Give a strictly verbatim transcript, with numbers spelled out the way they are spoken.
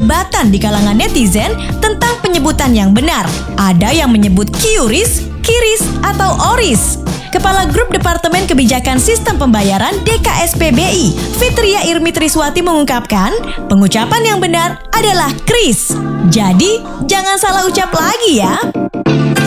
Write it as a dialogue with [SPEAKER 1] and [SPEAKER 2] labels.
[SPEAKER 1] perdebatan di kalangan netizen tentang penyebutan yang benar. Ada yang menyebut QRIS, KIRIS, atau ORIS. Kepala Grup Departemen Kebijakan Sistem Pembayaran D K S P B I, Fitria Irmi Triswati mengungkapkan, pengucapan yang benar adalah KRIS. Jadi, jangan salah ucap lagi ya.